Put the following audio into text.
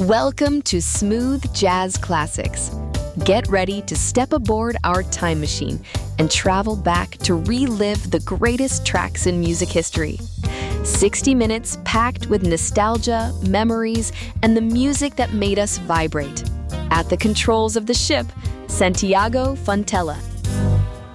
Welcome to Smooth Jazz Classics. Get ready to step aboard our time machine and travel back to relive the greatest tracks in music history. 60 minutes packed with nostalgia, memories, and the music that made us vibrate. At the controls of the ship, Santiago Fontella.